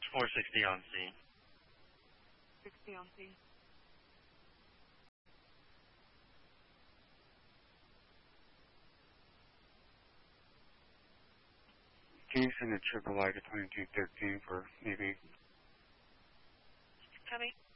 460 on scene. 60 on scene. Can you send a triple I to 2213 for maybe? Copy.